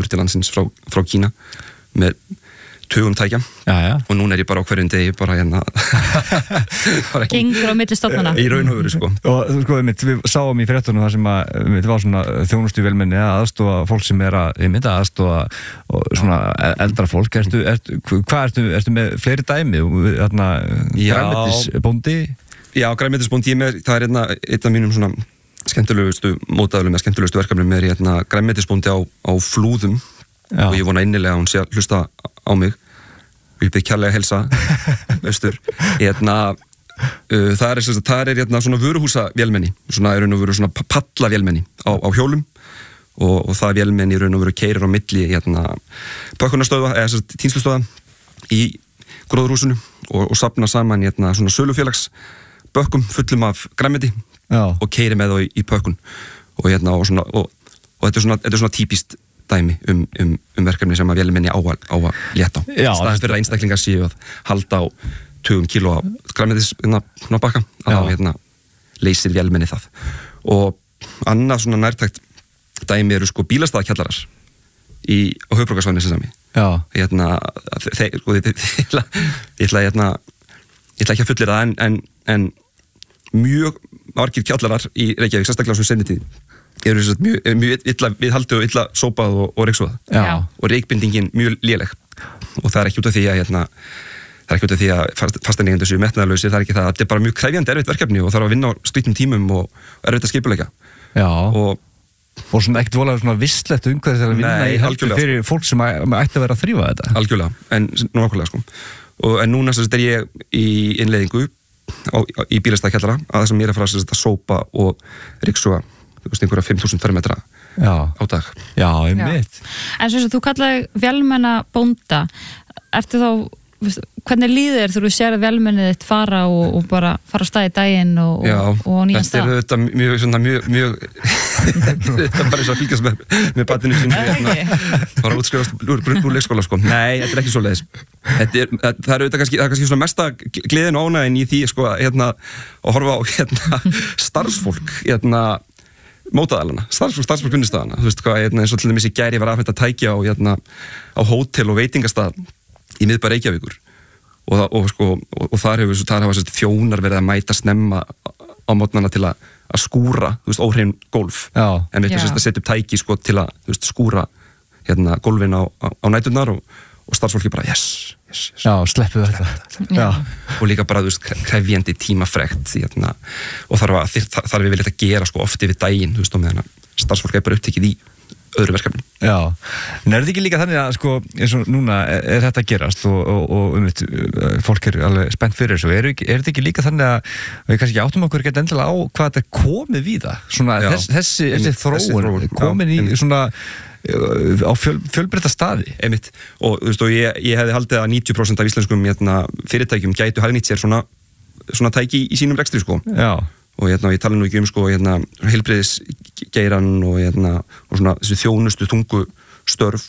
kemur til landsins frá Kína með tugum tækja og núna ég bara á hverjum degi bara hérna gengur á milli stofnana í raun og veru sko. Og sko, við sáum í fréttunum það sem að það var svona þjónustu velmenni að aðstoða fólk sem að aðstoða svona eldra fólk. Ertu með fleiri dæmi? Grænmetisbóndi? Já, grænmetisbóndi það er einn af mínum svona skemmtilegustu mótaðalum eða skemmtilegustu verkefnum grænmetisbóndi á Flúðum og ég vona innilega að hún sé að hlusta á mig og ég byrð kærlega að helsa austur það er svona vöruhúsavélmenni svona í raun og veru svona pallavélmenni á hjólum og það vélmenni í raun og veru keyrir á milli pökkunarstöðva eða tínslustöðva í gróðurhúsinu og safna saman svona sölufélagsbökkum fullum af grænmeti og keyrir með þá í pökkun og þetta er svona típist dæmi verkefni sem að vélmenni á að létta á. Staðan fyrir að einstaklingar séu að halda á 20 kíló af grænmetisbakka að þá leysir vélmenni það. Og annað svona nærtækt dæmi eru sko bílastæðakjallarar á höfuðborgarsvæðinu sem sami. Ég ætla ekki að fullyrða en mjög margir kjallarar í Reykjavík, sérstaklega sem senditíð eru mjög illa viðhaldið og illa sópað og reyksvað og reykbindingin mjög léleg og það er ekki út af því að fastaneigendur séu metnaðarlausir, það er ekki það, þetta er bara mjög krefjandi erfitt verkefni og þarf að vinna á skrýtnum tímum og erfitt að skipuleggja og svona ekkert vola svona visslegt umhverfið til að vinna í heldur fyrir fólk sem ætti að vera að þrífa þetta algjörlega, nákvæmlega sko en núna er ég í innleiðingu í bílastæðakjallara að það sem ég er að fara að sópa og ryksuga einhverja 5.000 fermetra á dag. Já, einmitt. En svo þú kallaði vélmenna bónda. Ertu þá, hvernig líður þér þegar þú sér að vélmennið þitt fara og bara fara á stað í daginn og nýjan stað? Já, þetta er mjög þetta er bara eins og að fylgjast með batinu sinni bara útskrifast úr leikskóla sko. Nei, þetta er ekki svoleiðis. Það er kannski svona mesta gleðin og ánægjan í því sko að horfa á starfsfólk mótaðalana, starfsfólk vinnustæðana þú veist hvað, eins og til dæmis í gær ég var afhent að tækja á hótel og veitingastað í miðbæ Reykjavíkur og þar hafa þjónar verið að mæta snemma á mótnana til að skúra, þú veist, óhrein gólf en við að setja upp tæki sko til að þú veist, skúra gólfin á næturnar og starfsfólki bara yes. Já, sleppu þetta og líka bara, þú veist, krefjandi tímafrekt og þarf við viljað að gera sko oft yfir daginn, þú veist, og meðan starfsfólk er bara upptekið í öðru verkefni. Já, en er þetta ekki líka þannig að sko, eins og núna er þetta að gerast og fólk er alveg spennt fyrir þessu, er þetta ekki líka þannig að við kannski áttum okkur ekki endilega á hvað þetta er komið við það, svona þessi þróun komin í svona á fjölbreytta staði einmitt, og þú veist, og ég hefði haldið að 90% af íslenskum fyrirtækjum gætu hagnýtt sér svona tæki í sínum rekstri sko og ég tala nú ekki sko heilbrigðisgeiran og svona þessi þjónustu tungu störf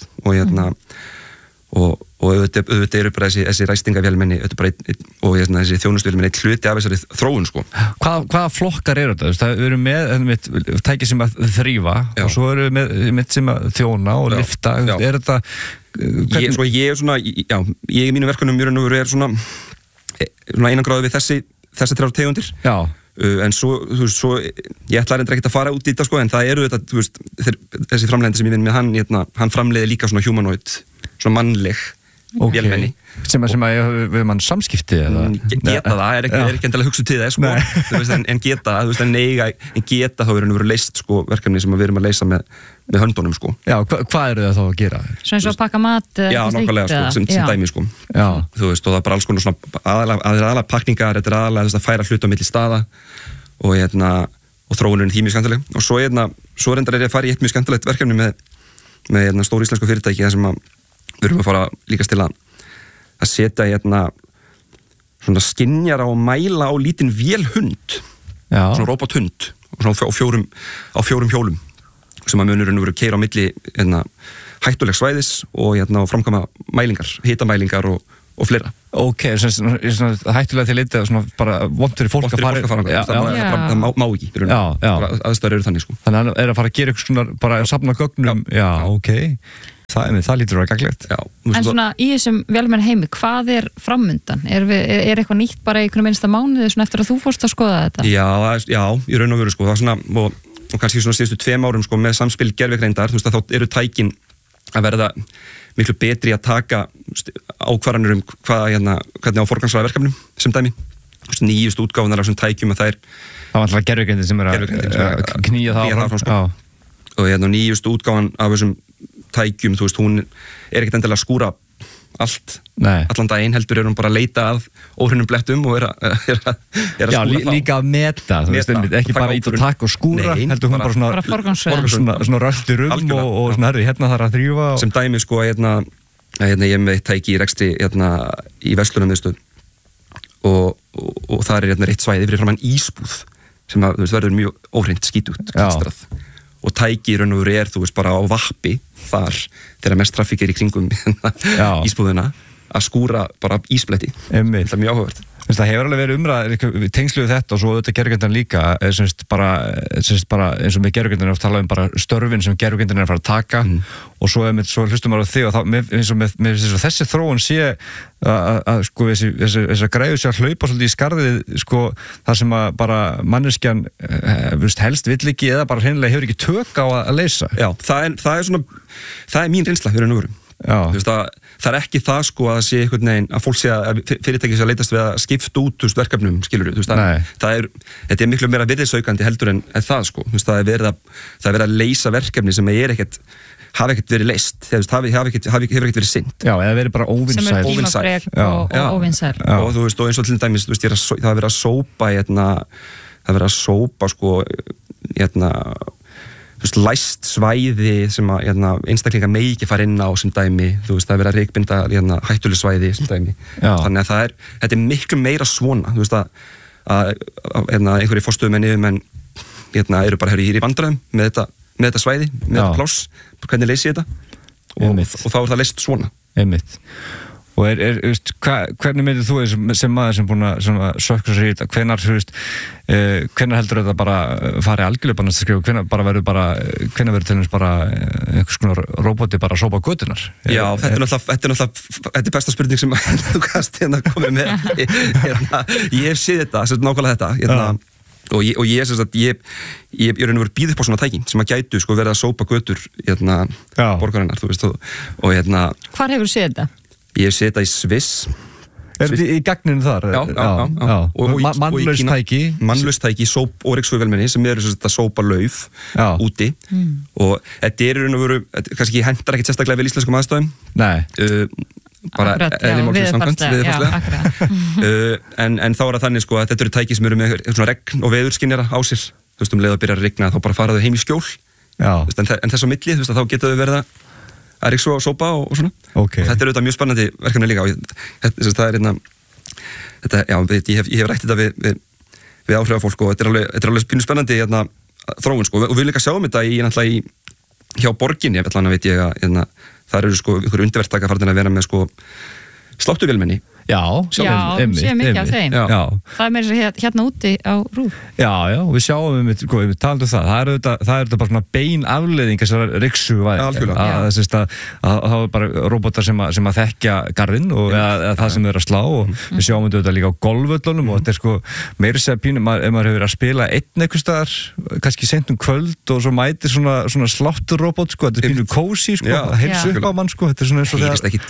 og auðvitað eru bara þessi ræstingavélmenni og þessi þjónustuvélmenni hluti af þessari þróun sko. Hvaða flokkar eru þetta? Við erum með tæki sem að þrífa og svo erum við með sem að þjóna og lyfta. Er þetta ég er svona ég í mínu verkunum er svona einangráði við þessi þrjár tegundir en svo ég ætla reyndar ekkert að fara út í þetta sko en það eru þetta, þú veist, þessi framleiðandi sem ég vinn með hann framleiði líka svona humanoid, svona mannleg vélmenni sem að við mann samskipti geta það, er ekki endilega hugsað til það sko, þú veist, en geta þú veist, en geta þá verið leist sko verkefni sem við erum að leysa með höndunum sko. Já, hvað eru það þá að gera? Svona eins og að pakka mat Já, nákvæmlega sko, sem dæmi sko þú veist, og það er bara alls konar svona aðalega pakningar, þetta er aðalega þess að færa hluti á milli staða og þróunin því mjög skemmtileg og svo reyndar ég að fara í eitt mjög skemmtilegt verkefni með stór íslensku fyrirtæki sem við erum að fara líkast til að setja svona skynjara og mæla á lítinn vélhund svona robothund svona á fjórum hjólum sem að munurinn verið að keyra á milli hættulegs svæðis og framkvæma mælingar, hitamælingar og fleira. Ok, svona hættulega til litið svona bara vont fyrir fólk að fara það má ekki aðstæður eru þannig sko. Þannig að það er að fara að gera eitthvað svona bara að safna gögnum. Já, ok. það lítur að vera gagnlegt. Já, En svona í þessum vélmenni heimi, hvað framundan? Er eitthvað nýtt bara í einhvern minnsta mánuði svona eftir að þú fórst að skoða þetta? Já, í raun og veru sko, það svona, og kannski svona síðustu 2 árum sko, með samspil gervigreindar, þú veist að þá eru tækin að verða miklu betri að taka ákvarðanir hvernig á forgangsraða verkefnum sem dæmi. Nýjust útgáfunar af þessum tækjum að það var alltaf gervigreindin sem að knýja það áfram sko. Og nýjust útgáfan af þessum tækjum, þú veist, hún ekkert endilega að skúra allan daginn, heldur hún bara að leita að óhreinum blettum og Já, líka að meta, þú veist, ekki bara ít og takk og skúra, heldur hún bara svona röldur og svona hérna þarf að þrjúfa sem dæmi sko, ég er með eitt tæki í rekstri í verslunarmiðstöð og það er eitt svæði fyrir framan ísbúð sem að, þú veist, verður mjög óhreint skítut klistrað og tæki í raun og veru þú veist, bara á vappi þar þegar mest trafík í kringum ísbúðina að skúra bara ísbletti. Þetta er mjög áhugavert. Það hefur alveg verið umræð tengslu við þetta og svo auðvitað gervigreindin líka bara eins og með gervigreindin er að tala bara störfin sem gervigreindin er að fara að taka og svo hlustum maður á þig og eins og þessi þróun sé að sko þess að græðu sér að hlaupa svolítið í skarðið sko þar sem að bara manneskjan helst vill ekki eða bara hreinlega hefur ekki tök á að leysa. Já, það er mín reynsla fyrir nú. Það er ekki það sko að sé einhvern veginn að fólk sé að fyrirtæki sé að leitast við að skipta út verkefnum, skilur þetta er miklu meira virðisaukandi heldur en það sko, það er verið að leysa verkefni sem hafa ekkert verið leyst, hefur ekkert verið sinnt. Já, eða verið bara óvinsæl. Sem er tímafrek og óvinsæl. Og þú veist, og eins og til dæmis, það er verið að sópa sko læst svæði sem að einstaklingar megi ekki fara inn á sem dæmi, þú veist, það er verið að reykbinda hættuleg svæði sem dæmi. Þannig að þetta er miklu meira svona, þú veist að einhverjir forstöðumenn yfirmenn eru bara í vandræðum með þetta svæði, með þetta pláss, hvernig leysi ég þetta og þá er það leyst svona. Einmitt. Og hvernig myndir þú sem maður sem búin að sökka sér í þetta, hvenær heldur þetta bara fari algjörlega bara að skrifa, hvenær verður til þess bara einhvers konar róboti bara að sópa götunar? Já, þetta er besta spurning sem þú kannst komið með. Ég hef séð þetta, nákvæmlega þetta, og ég er raun og veru býð upp á svona tækin sem að gætu sko verið að sópa götur borgarinnar, þú veist, og Hvar hefur séð þetta? Ég hef séð þetta í Sviss. Er þetta í gagninu þar? Já. Og mannlaustæki? Mannlaustæki, og ryksuguvelmenni sem eru að sópa lauf úti. Og þetta er raun og veru, kannski hendar ekkert sérstaklega vel íslenskum aðstæðum. Nei. Bara viðfarslega. En þá er það þannig sko að þetta eru tæki sem eru með svona regn og veðurskynjara á sér. Þú veist, leið að byrja að rigna þá bara fara þau heim í skjól. En þess á milli, þú veist, þá geta þau verið að ryksu og sópa og svona. Og þetta er auðvitað mjög spennandi verkefni líka. Ég hef rætt þetta við áhrifafólk og þetta er alveg pínu spennandi þróun sko. Og við líka sjáum þetta hjá borginni, veit ég að það eru sko einhverju undirverktaka farin að vera með sko sláttuvélmenni. Já, sé mikið af þeim. Það er meira hérna úti á RÚV. Já, við sjáum við talaðum það. Það er þetta bara svona bein afleiðing þessar ryksu að það er bara robotar sem að þekkja garðinn og það sem er að slá og við sjáum þetta líka á golfvöllunum og þetta er sko meira segja pínu, ef maður hefur verið að spila einn einhvers staðar, kannski seint kvöld og svo mætir svona slátturrobot sko, þetta er pínu kósi sko, það heilsu upp á mann sko, þetta er svona eins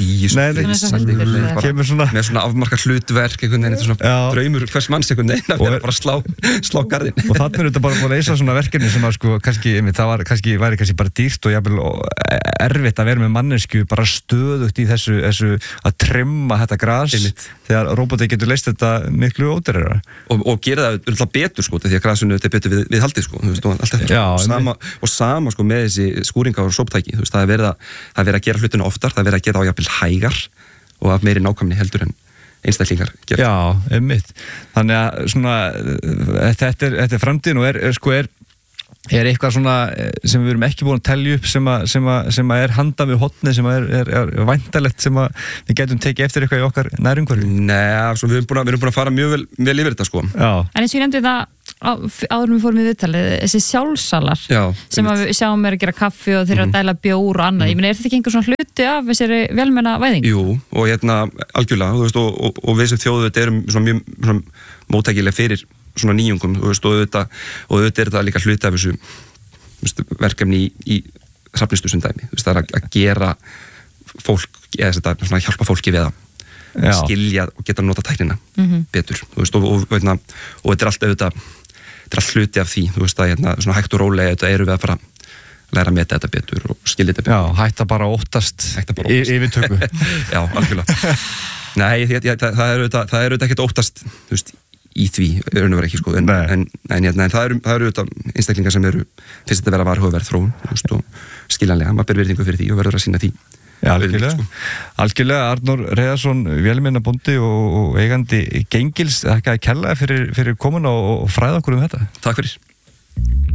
og þegar svona afmarka hlutverk einhvern veginn, þetta er svona draumur hvers manns einhvern veginn að vera bara slá garðinn. Og þannig er þetta bara búin að leysa svona verkefni sem að sko kannski, það væri kannski bara dýrt og jafnvel erfitt að vera með mannesku bara stöðugt í þessu að trimma þetta gras þegar robotið getur leyst þetta miklu ódýrara. Og gera það betur sko, því að grasinu þetta er betur við haldið sko, þú veist, og allt þetta. Og sama sko með þessi skúringa og sóptæki, þú veist, það er verið að gera hlutinu oftar, það er verið að gera á jafnvel hægar og af meiri nákvæmni heldur en einstaklingar gera. Já, einmitt. Þannig að svona, þetta er framtíðin og er eitthvað svona sem við erum ekki búin að telja upp sem að er handað við hotni, sem er væntalegt sem að við getum tekið eftir eitthvað í okkar nærumhverfi? Nei, við erum búin að fara mjög vel yfir þetta sko. En eins og ég nefndi það áður við fórum í viðtalið, þessi sjálfsalar sem að við sjáum er að gera kaffi og þeir eru að dæla bjór og annað, ég meina, er þetta ekki einhver svona hlutur hluti af þessari vélmenna væðing? Jú, og algjörlega, þú veist, og við sem þjóðu þetta erum svona mjög svona móttækileg fyrir svona nýjungum, þú veist, og auðvitað er þetta líka hluti af þessu verkefni í safnistu sem dæmi, þú veist, það er að gera fólk, eða svona hjálpa fólki við að skilja og geta nota tæknina betur, þú veist, og þetta er allt auðvitað, þetta er allt hluti af því, þú veist, að svona hægt og rólega þetta eru við að fara að læra að meta þetta betur og skilja þetta betur. Já, hætta bara að óttast yfirtöku. Já, algjörlega. Nei, það er auðvitað ekkert óttast, þú veist, í því, raunverulega ekki, sko, en það eru auðvitað einstaklingar sem finnst þetta vera varhugaverð þróun, þú veist, og skiljanlega, maður ber virðingu fyrir því og verður að sýna því. Já, algjörlega Arnór Hreiðarsson, vélmennabóndi og eigandi Gengils, þakka að kella fyrir komuna og fræða okkur þetta. Takk fyrir.